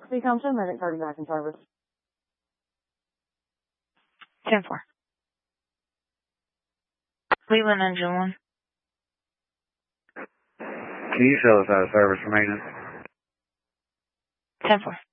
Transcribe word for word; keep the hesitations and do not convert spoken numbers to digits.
Become ten minutes, already back in service. ten four. Cleveland engine one. Can you show us out of service for maintenance? ten four.